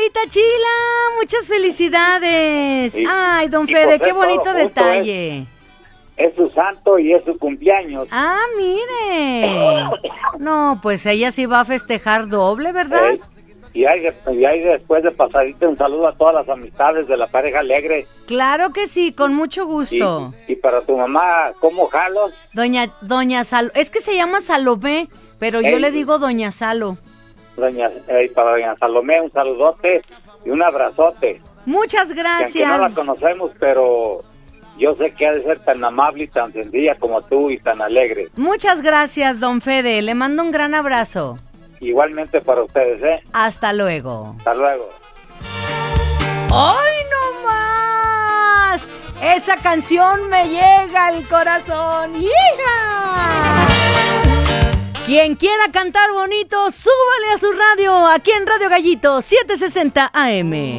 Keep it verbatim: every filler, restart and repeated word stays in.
Margarita Chila, muchas felicidades. Sí. Ay, don Y Fede, pues qué es bonito todo junto, detalle. Es su santo y es su cumpleaños. Ah, mire. No, pues ella sí va a festejar doble, ¿verdad? Eh, y, hay, y hay después de pasadita un saludo a todas las amistades de la pareja alegre. Claro que sí, con mucho Y, gusto. y para tu mamá, ¿cómo jalos? Doña, doña Salo, es que se llama Salomé, pero yo Ey. le digo Doña Salo. Doña, eh, para doña Salomé, un saludote y un abrazote. Muchas Que aunque no la gracias. conocemos, pero yo sé que ha de ser tan amable y tan sencilla como tú y tan alegre. Muchas gracias, don Fede. Le mando un gran abrazo. Igualmente para ustedes, ¿eh? Hasta luego. Hasta luego. ¡Ay, no más! Esa canción me llega al corazón. ¡Hija! Quien quiera cantar bonito, súbale a su radio, aquí en Radio Gallito, setecientos sesenta A M.